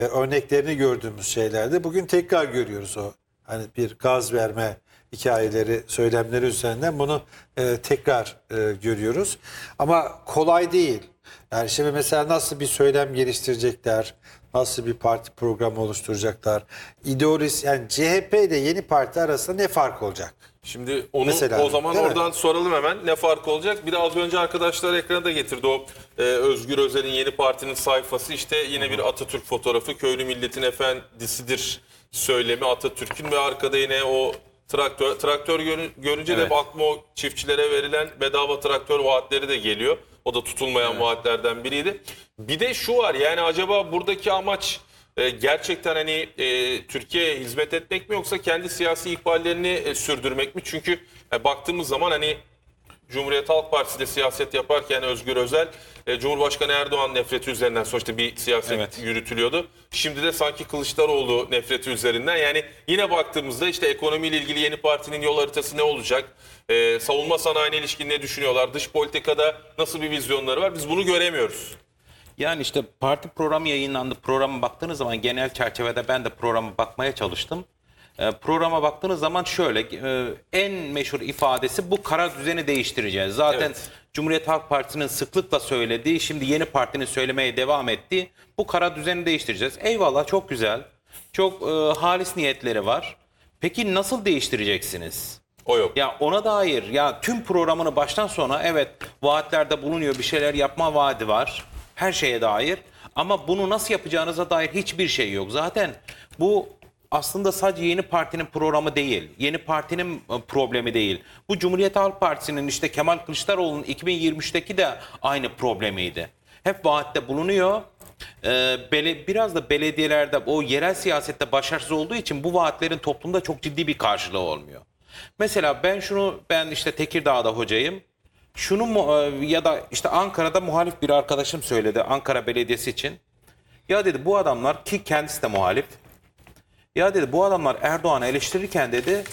örneklerini gördüğümüz şeylerde bugün tekrar görüyoruz o. Hani bir gaz verme hikayeleri, söylemleri üzerinden bunu tekrar görüyoruz. Ama kolay değil. Yani şimdi mesela nasıl bir söylem geliştirecekler, nasıl bir parti programı oluşturacaklar, ideolojisi, yani CHP ile yeni parti arasında ne fark olacak? Şimdi onu Mesela, o zaman değil mi? oradan soralım hemen. Ne fark olacak? Bir de az önce arkadaşlar ekrana da getirdi o Özgür Özel'in yeni partinin sayfası. İşte yine bir Atatürk fotoğrafı. Köylü milletin efendisidir söylemi Atatürk'ün ve arkada yine o traktör görünce de Evet. aklıma o çiftçilere verilen bedava traktör vaatleri de geliyor. O da tutulmayan vaatlerden biriydi. Bir de şu var, yani acaba buradaki amaç gerçekten hani Türkiye'ye hizmet etmek mi, yoksa kendi siyasi ikballerini sürdürmek mi? Çünkü baktığımız zaman hani Cumhuriyet Halk Partisi'de siyaset yaparken Özgür Özel, Cumhurbaşkanı Erdoğan nefreti üzerinden sonuçta bir siyaset Evet. yürütülüyordu. Şimdi de sanki Kılıçdaroğlu nefreti üzerinden, yani yine baktığımızda işte ekonomiyle ilgili yeni partinin yol haritası ne olacak? Savunma sanayine ilişkin ne düşünüyorlar? Dış politikada nasıl bir vizyonları var? Biz bunu göremiyoruz. Yani işte parti programı yayınlandı. Programa baktığınız zaman genel çerçevede ben de programa bakmaya çalıştım. Programa baktığınız zaman şöyle en meşhur ifadesi bu kara düzeni değiştireceğiz. Zaten Evet. Cumhuriyet Halk Partisi'nin sıklıkla söylediği, şimdi yeni partinin söylemeye devam ettiği bu kara düzeni değiştireceğiz. Eyvallah, çok güzel. Çok halis niyetleri var. Peki nasıl değiştireceksiniz? O yok. Ya ona dair ya tüm programını baştan sona evet vaatlerde bulunuyor, bir şeyler yapma vaadi var her şeye dair, ama bunu nasıl yapacağınıza dair hiçbir şey yok. Zaten bu aslında sadece yeni partinin programı değil, yeni partinin problemi değil. Bu Cumhuriyet Halk Partisi'nin, işte Kemal Kılıçdaroğlu'nun 2023'teki de aynı problemiydi. Hep vaatte bulunuyor. Biraz da belediyelerde o yerel siyasette başarısız olduğu için bu vaatlerin toplumda çok ciddi bir karşılığı olmuyor. Mesela ben işte Tekirdağ'da hocayım. Ya da işte Ankara'da muhalif bir arkadaşım söyledi Ankara Belediyesi için. Ya dedi bu adamlar, ki kendisi de muhalif. Ya dedi bu adamlar Erdoğan'ı eleştirirken dedi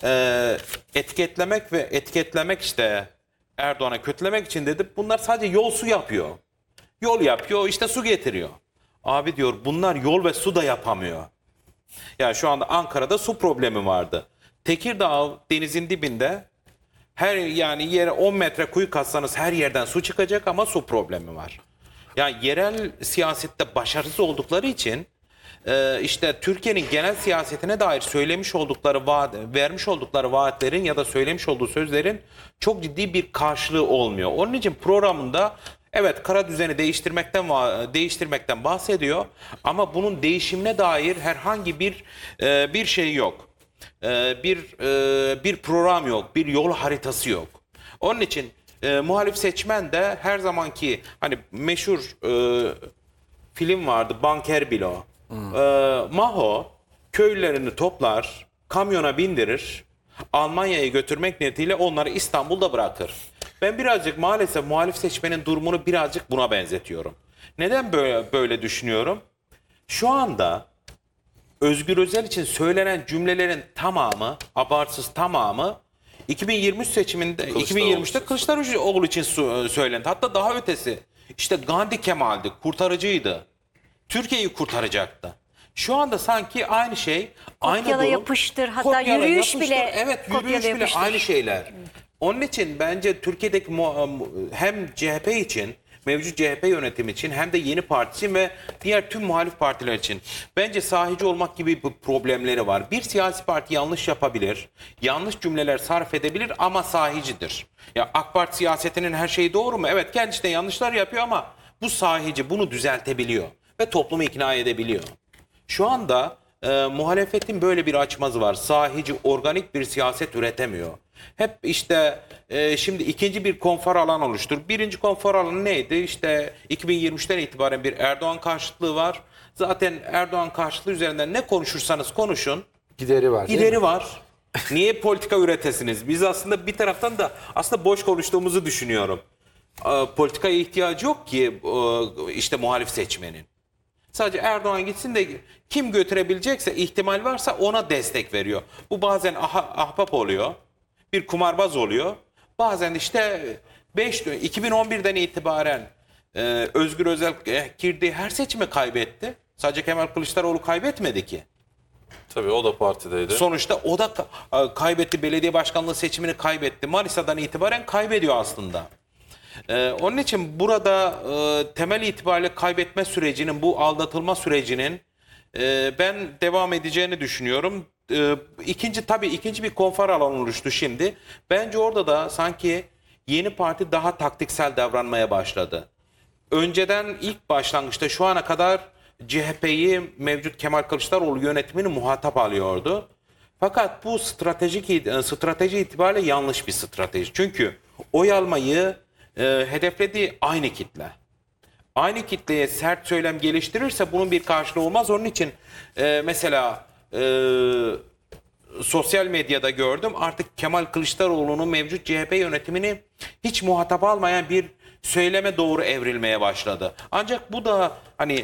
etiketlemek işte Erdoğan'ı kötülemek için dedi bunlar sadece yol su yapıyor. Yol yapıyor, işte su getiriyor. Abi diyor bunlar yol ve su da yapamıyor. Yani şu anda Ankara'da su problemi vardı. Tekirdağ denizin dibinde, yani yere 10 metre kuyu kazsanız her yerden su çıkacak ama su problemi var. Yani yerel siyasette başarısız oldukları için işte Türkiye'nin genel siyasetine dair vermiş oldukları vaatlerin ya da söylemiş olduğu sözlerin çok ciddi bir karşılığı olmuyor. Onun için programında evet kara düzeni değiştirmekten bahsediyor ama bunun değişimine dair herhangi bir şey yok. Bir program yok, bir yol haritası yok. Onun için muhalif seçmen de her zamanki hani meşhur film vardı, Banker Bilo. Maho köylülerini toplar, kamyona bindirir, Almanya'ya götürmek niyetiyle onları İstanbul'da bırakır. Ben birazcık maalesef muhalif seçmenin durumunu birazcık buna benzetiyorum. Neden böyle düşünüyorum? Şu anda Özgür Özel için söylenen cümlelerin tamamı, abartsız tamamı 2023 seçiminde, 2023'te Kılıçdaroğlu için söylendi. Hatta daha ötesi. İşte Gandhi Kemal'di, kurtarıcıydı. Türkiye'yi kurtaracaktı. Şu anda sanki aynı şey, aynı Kopyala durum. yapıştır, hatta Kopyala yürüyüş yapıştır. bile Evet, kopyala yürüyüş bile yapıştır. aynı şeyler. Onun için bence Türkiye'deki hem CHP için, mevcut CHP yönetimi için, hem de yeni parti için ve diğer tüm muhalif partiler için bence sahici olmak gibi bir problemleri var. Bir siyasi parti yanlış yapabilir, yanlış cümleler sarf edebilir ama sahicidir. Ya AK Parti siyasetinin her şeyi doğru mu? Evet, kendisi de yanlışlar yapıyor ama bu sahici, bunu düzeltebiliyor ve toplumu ikna edebiliyor. Şu anda muhalefetin böyle bir açmazı var. Sahici, organik bir siyaset üretemiyor. Hep işte şimdi ikinci bir konfor alan oluştur. Birinci konfor alanı neydi? İşte 2023'ten itibaren bir Erdoğan karşıtlığı var. Zaten Erdoğan karşıtlığı üzerinden ne konuşursanız konuşun. Gideri var. değil mi? Gideri var. Niye politika üretesiniz? Biz aslında bir taraftan da aslında boş konuştuğumuzu düşünüyorum. Politikaya ihtiyacı yok ki işte muhalif seçmenin. Sadece Erdoğan gitsin de kim götürebilecekse, ihtimal varsa ona destek veriyor. Bu bazen ahbap oluyor, bir kumarbaz oluyor. Bazen işte 2011'den itibaren Özgür Özel girdiği her seçimi kaybetti. Sadece Kemal Kılıçdaroğlu kaybetmedi ki. Tabii o da partideydi. Sonuçta o da kaybetti. Belediye başkanlığı seçimini kaybetti. Manisa'dan itibaren kaybediyor aslında. Onun için burada temel itibariyle kaybetme sürecinin, bu aldatılma sürecinin ben devam edeceğini düşünüyorum. İkinci bir konfor alanı oluştu şimdi. Bence orada da sanki yeni parti daha taktiksel davranmaya başladı. Önceden ilk başlangıçta şu ana kadar CHP'yi mevcut Kemal Kılıçdaroğlu yönetimini muhatap alıyordu. Fakat bu strateji itibariyle yanlış bir strateji. Çünkü oy almayı hedeflediği aynı kitle. Aynı kitleye sert söylem geliştirirse bunun bir karşılığı olmaz. Onun için mesela sosyal medyada gördüm, artık Kemal Kılıçdaroğlu'nun mevcut CHP yönetimini hiç muhatap almayan bir söyleme doğru evrilmeye başladı. Ancak bu da hani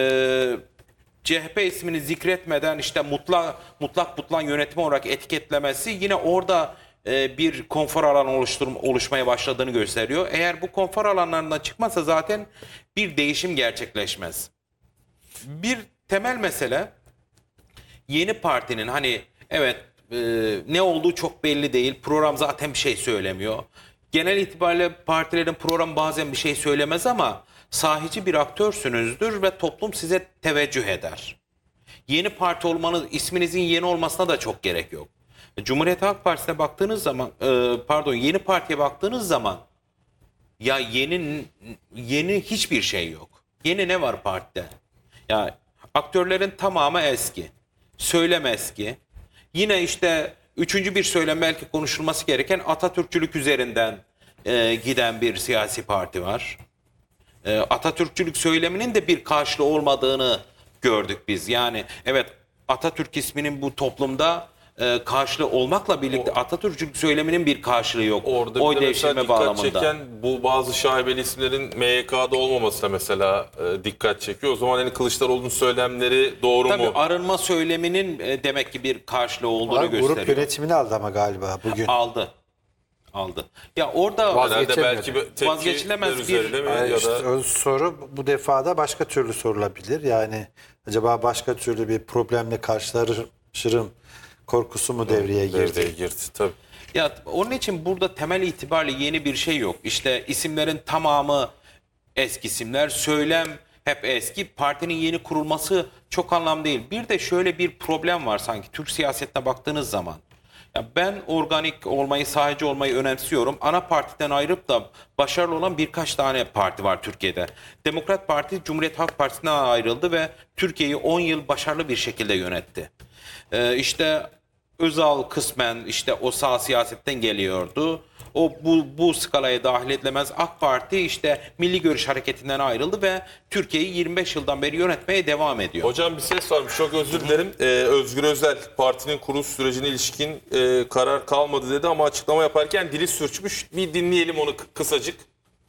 CHP ismini zikretmeden işte mutlak yönetim olarak etiketlemesi yine orada bir konfor alanı oluşmaya başladığını gösteriyor. Eğer bu konfor alanlarından çıkmazsa zaten bir değişim gerçekleşmez. Bir temel mesele yeni partinin hani evet ne olduğu çok belli değil. Program zaten bir şey söylemiyor. Genel itibariyle partilerin programı bazen bir şey söylemez ama sahici bir aktörsünüzdür ve toplum size teveccüh eder. Yeni parti olmanız, isminizin yeni olmasına da çok gerek yok. Cumhuriyet Halk Partisi'ne baktığınız zaman, yeni partiye baktığınız zaman ya yeni hiçbir şey yok. Yeni ne var partide? Ya aktörlerin tamamı eski. Söylem eski. Yine işte üçüncü bir söylem belki konuşulması gereken Atatürkçülük üzerinden giden bir siyasi parti var. Atatürkçülük söyleminin de bir karşılığı olmadığını gördük biz. Yani evet, Atatürk isminin bu toplumda karşılığı olmakla birlikte Atatürkçülük söyleminin bir karşılığı yok. Orada Oy bir de mesela devşirme dikkat bağlamında. çeken bu bazı şaibeli isimlerin MYK'da olmaması da mesela dikkat çekiyor. O zaman hani Kılıçdaroğlu'nun söylemleri doğru Tabii mu? arınma söyleminin demek ki bir karşılığı olduğunu Grup gösteriyor. yönetimini aldı ama galiba bugün. Aldı. Ya orada Herhalde belki tepkiler vazgeçilemez üzerine mi Yani ya işte da o soru bu defada başka türlü sorulabilir. Yani acaba başka türlü bir problemle karşılaşırım korkusu mu devreye girdi? devreye girdi tabii. ya onun için burada temel itibariyle yeni bir şey yok. İşte isimlerin tamamı eski isimler, söylem hep eski. Partinin yeni kurulması çok anlamlı değil. Bir de şöyle bir problem var sanki Türk siyasetine baktığınız zaman. Ya ben organik olmayı, sahici olmayı önemsiyorum. Ana partiden ayrıp da başarılı olan birkaç tane parti var Türkiye'de. Demokrat Parti Cumhuriyet Halk Partisi'nden ayrıldı ve Türkiye'yi 10 yıl başarılı bir şekilde yönetti. İşte Özal kısmen işte o sağ siyasetten geliyordu. O bu skalaya dahil edilemez. AK Parti işte Milli Görüş Hareketi'nden ayrıldı ve Türkiye'yi 25 yıldan beri yönetmeye devam ediyor. Hocam bir ses varmış, çok özür dilerim. Özgür Özel partinin kuruluş sürecine ilişkin karar kalmadı dedi ama açıklama yaparken dili sürçmüş. Bir dinleyelim onu kısacık.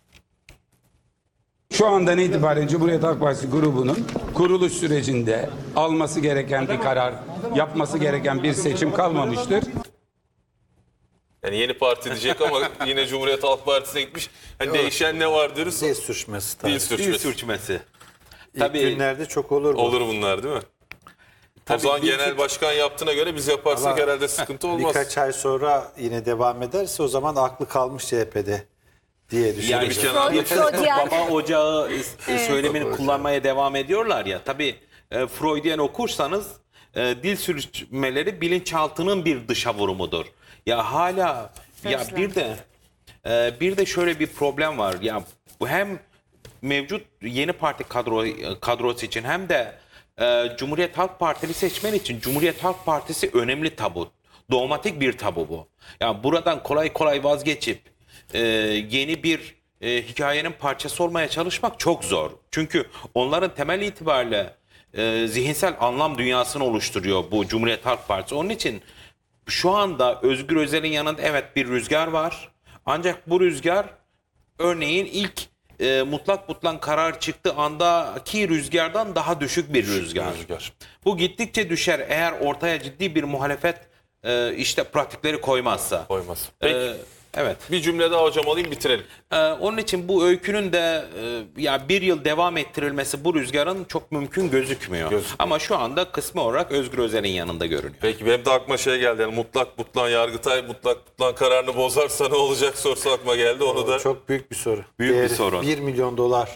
Şu andan itibaren Cumhuriyet Halk Partisi grubunun kuruluş sürecinde alması gereken bir karar, yapması gereken bir seçim kalmamıştır. Yani yeni parti diyecek ama yine Cumhuriyet Halk Partisi'ne gitmiş. Hani değişen ne var diyoruz? Dil sürçmesi tabii. Dil Dil sürçmesi. sürçmesi. İlk Tabii. günlerde çok olur bu. Olur bunlar değil mi? O zaman genel başkan yaptığına göre biz yaparsak Ama herhalde sıkıntı olmaz. Birkaç ay sonra yine devam ederse o zaman aklı kalmış CHP'de diye düşünüyorum. Yani bir kenarda Freudian. Baba ocağı söylemini kullanmaya devam ediyorlar ya. Tabii Freudian okursanız dil sürçmeleri bilinçaltının bir dışa vurumudur. Ya hala ya bir de şöyle bir problem var. Ya bu hem mevcut yeni parti kadrosu için hem de Cumhuriyet Halk Partili seçmen için Cumhuriyet Halk Partisi önemli tabu. Dogmatik bir tabu bu. Ya buradan kolay kolay vazgeçip yeni bir hikayenin parçası olmaya çalışmak çok zor. Çünkü onların temel itibariyle zihinsel anlam dünyasını oluşturuyor bu Cumhuriyet Halk Partisi. Onun için şu anda Özgür Özel'in yanında evet bir rüzgar var. Ancak bu rüzgar örneğin ilk mutlak karar çıktığı andaki rüzgardan daha düşük bir rüzgar. Bu gittikçe düşer eğer ortaya ciddi bir muhalefet işte pratikleri koymazsa. Koymaz. Peki. Evet. Bir cümle daha hocam alayım bitirelim. Onun için bu öykünün de ya bir yıl devam ettirilmesi bu rüzgarın çok mümkün gözükmüyor. Ama şu anda kısmi olarak Özgür Özel'in yanında görünüyor. Peki benim de aklıma şey geldi. Yani mutlak Yargıtay mutlak kararını bozarsa ne olacak sorusu aklıma geldi. Onu da Çok büyük bir soru. Büyük bir Değeri sorun. 1 milyon dolar